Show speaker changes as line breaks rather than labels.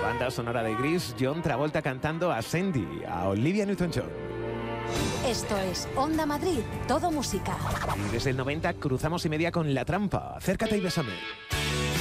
banda sonora de Grease, John Travolta cantando a Sandy, a Olivia Newton-John.
Esto es Onda Madrid, todo música.
Y desde el 90 cruzamos y media con La Trampa. Acércate y bésame.